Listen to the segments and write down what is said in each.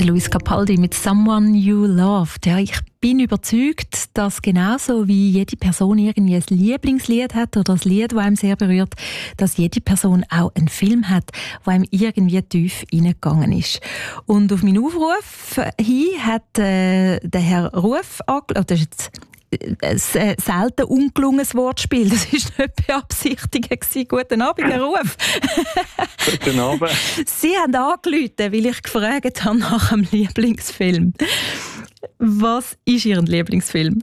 Der Luis Capaldi mit «Someone You Loved». Ja, ich bin überzeugt, dass genauso wie jede Person irgendwie ein Lieblingslied hat oder ein Lied, das einem sehr berührt, dass jede Person auch einen Film hat, der einem irgendwie tief reingegangen ist. Und auf meinen Aufruf hin hat der Herr Ruf angerufen, das ist jetzt ein selten ungelungenes Wortspiel. Das war nicht beabsichtigt. Guten Abend, Herr Ruf. Guten Abend. Sie haben angerufen, weil ich gefragt habe nach einem Lieblingsfilm. Was ist Ihr Lieblingsfilm?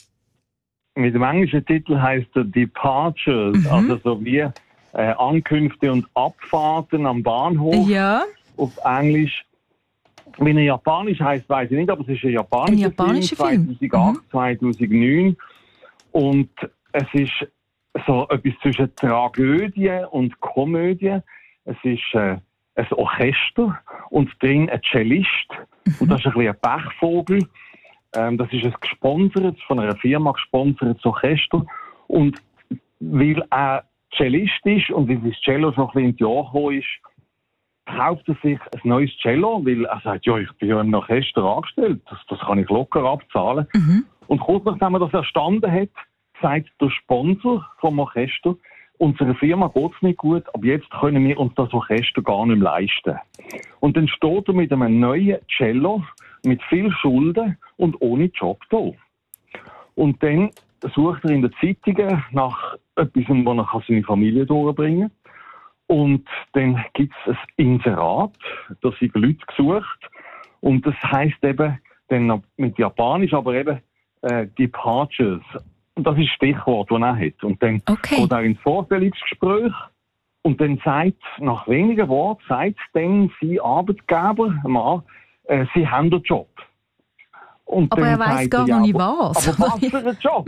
Mit dem englischen Titel heisst er Departures, also so wie Ankünfte und Abfahrten am Bahnhof. Ja. Auf Englisch. Wenn er japanisch heisst, weiß ich nicht, aber es ist ein japanischer Film. 2008, 2009. Und es ist so etwas zwischen Tragödie und Komödie. Es ist ein Orchester und drin ein Cellist. Und das ist ein bisschen ein Pechvogel. Das ist ein gesponsertes, von einer Firma gesponsertes Orchester. Und weil er Cellist ist und weil das Cello schon ein bisschen in die Jahre gekommen ist, kauft er sich ein neues Cello, weil er sagt, ja, ich bin ja im Orchester angestellt, das kann ich locker abzahlen. Und kurz nachdem er das erstanden hat, sagt der Sponsor vom Orchester, unserer Firma geht es nicht gut, aber jetzt können wir uns das Orchester gar nicht mehr leisten. Und dann steht er mit einem neuen Cello, mit viel Schulden und ohne Job da. Und dann sucht er in den Zeitungen nach etwas, wo er seine Familie durchbringen kann. Und dann gibt es ein Inserat, da sind Leute gesucht. Und das heisst eben, dann noch mit Japanisch, aber eben Departures. Und das ist das Stichwort, das er hat. Und dann geht er ins Vorstellungsgespräch und dann sagt, nach wenigen Worten, sagt dann sein Arbeitgeber, Mann, sie haben den Job. Und aber er weiss gar noch nicht was. Aber was für ein Job?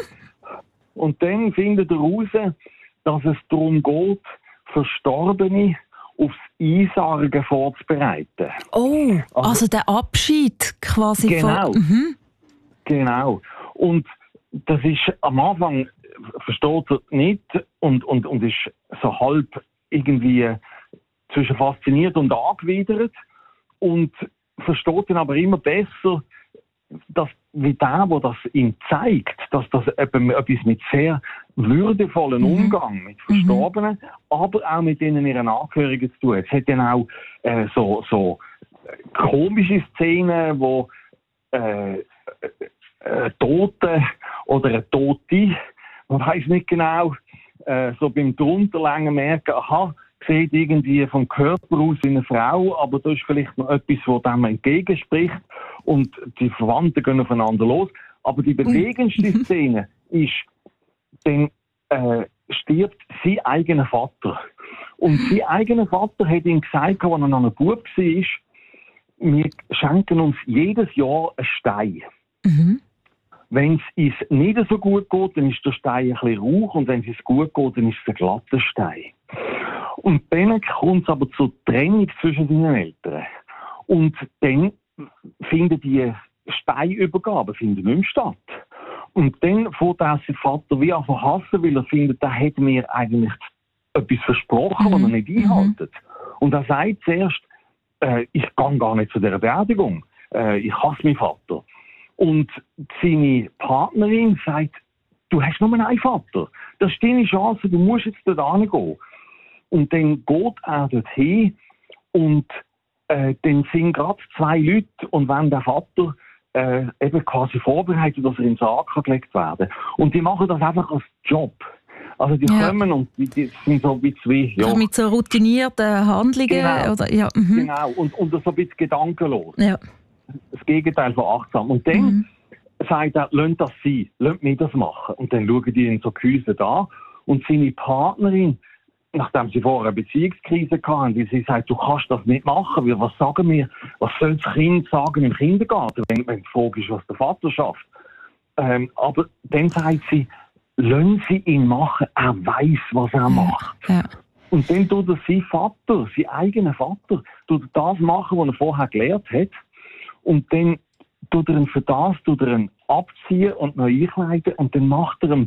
Und dann findet er heraus, dass es darum geht, Verstorbene aufs Einsargen vorzubereiten. Oh, also der Abschied quasi. Genau. Genau. Und das ist am Anfang, versteht er nicht und ist so halb irgendwie zwischen fasziniert und angewidert und versteht dann aber immer besser, dass wie der das ihm zeigt, dass das etwas mit sehr würdevollen Umgang mit Verstorbenen, aber auch mit denen ihren Angehörigen zu tun. Es hat dann auch so komische Szenen, wo Tote oder eine Tote, man weiß nicht genau, so beim Drunterlängen merken, aha, sieht irgendwie vom Körper aus wie eine Frau, aber da ist vielleicht noch etwas, das dem entgegenspricht und die Verwandten gehen aufeinander los. Aber die bewegendste Szene ist, dann stirbt sein eigener Vater. Und sein eigener Vater hat ihm gesagt, als er noch ein Bub war, wir schenken uns jedes Jahr einen Stein. Wenn es uns nicht so gut geht, dann ist der Stein ein bisschen rauch und wenn es uns gut geht, dann ist es ein glatter Stein. Und dann kommt es aber zur Trennung zwischen seinen Eltern. Und dann findet die Steinübergabe nicht mehr statt. Und dann fängt auch sein Vater wie an zu hassen, weil er findet, da hat mir eigentlich etwas versprochen, was er nicht einhält. Und er sagt zuerst, ich gehe gar nicht zu dieser Beerdigung. Ich hasse meinen Vater. Und seine Partnerin sagt, du hast nur einen Vater. Das ist deine Chance, du musst jetzt dort hingehen. Und dann geht er dorthin und dann sind gerade zwei Leute und wenn der Vater eben quasi vorbereitet, dass er in den Sarg gelegt werden kann. Und die machen das einfach als Job. Also die kommen und die sind so ein bisschen wie... Ja. Mit so routinierten Handlungen? Genau, oder, ja. Genau. Und so ein bisschen gedankenlos. Ja. Das Gegenteil von achtsam. Und dann sagt er, lasst das sein, lasst mich das machen. Und dann schauen die ihn so gehäuselt an und seine Partnerin, nachdem sie vorher eine Beziehungskrise hatten, die sie sagt, du kannst das nicht machen, weil was sagen wir, was soll das Kind sagen im Kindergarten, wenn die Frage ist, was der Vater schafft. Aber dann sagt sie, lassen Sie ihn machen, er weiss, was er macht. Ja. Und dann tut er sein Vater, sein eigener Vater, tut er das machen, was er vorher gelernt hat. Und dann tut er ihn für das abziehen und neu einkleiden und dann macht er ihm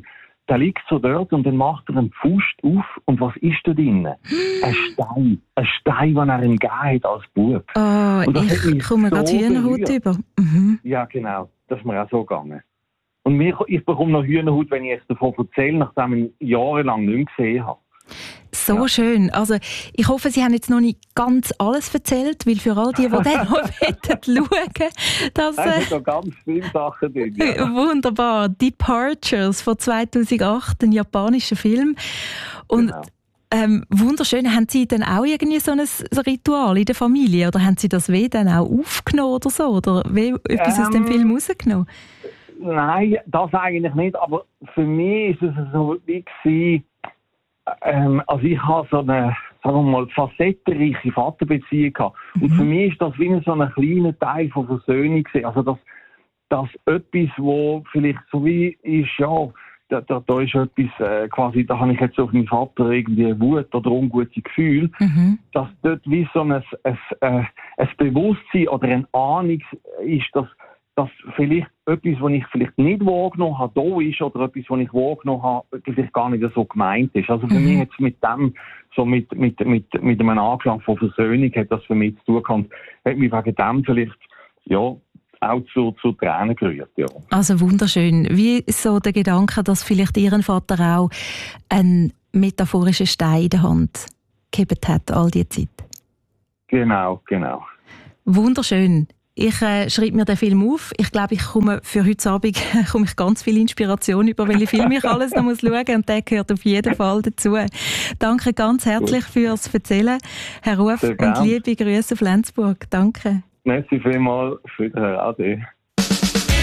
der liegt so dort und dann macht er einen Pfust auf und was ist da drinnen? Ein Stein, den er ihm gegeben hat als Bub. Ich komme gerade Hühnerhaut über. Mhm. Ja, genau. Das ist mir auch so gegangen. Und ich bekomme noch Hühnerhaut, wenn ich jetzt davon erzähle, nachdem ich ihn jahrelang nicht mehr gesehen habe. So schön. Also, ich hoffe, Sie haben jetzt noch nicht ganz alles erzählt, weil für all die dann noch schauen, dass... Es sind noch ganz viele Sachen drin. Ja. Wunderbar. Departures von 2008, ein japanischer Film. Und wunderschön. Haben Sie dann auch irgendwie so ein Ritual in der Familie? Oder haben Sie das dann auch aufgenommen oder so? Oder etwas aus dem Film rausgenommen? Nein, das eigentlich nicht. Aber für mich ist es so wie gewesen, also ich habe so eine, sagen wir mal, facettenreiche Vaterbeziehung gehabt. Und für mich ist das wie so ein kleiner Teil von Versöhnung gewesen. Also das etwas, wo vielleicht so wie ist, ja, da ist etwas, quasi, da habe ich jetzt auf meinen Vater irgendwie Wut oder ungute Gefühl, dass dort wie so ein Bewusstsein oder eine Ahnung ist, dass vielleicht etwas, was ich vielleicht nicht wahrgenommen habe, da ist, oder etwas, was ich wahrgenommen habe, vielleicht gar nicht so gemeint ist. Also für mich hat es mit dem, so mit einem Anklang von Versöhnung, hat das für mich zu tun gehabt, hat mich wegen dem vielleicht, ja, auch zu Tränen gerührt, ja. Also wunderschön. Wie so der Gedanke, dass vielleicht Ihren Vater auch einen metaphorischen Stein in der Hand gehabt hat, all die Zeit? Genau. Wunderschön. Ich schreibe mir den Film auf. Ich glaube, ich komme für heute Abend ganz viel Inspiration über, welche Filme ich alles noch schauen muss. Und der gehört auf jeden Fall dazu. Danke ganz herzlich fürs Erzählen, Herr Ruf, und liebe Grüße auf Lenzburg. Danke. Merci vielmals für den Ade.